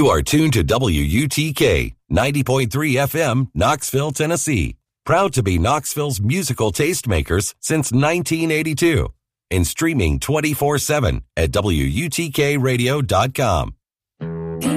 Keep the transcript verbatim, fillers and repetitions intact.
You are tuned to W U T K ninety point three F M, Knoxville, Tennessee. Proud to be Knoxville's musical tastemakers since nineteen eighty-two. And streaming twenty-four seven at W U T K radio dot com.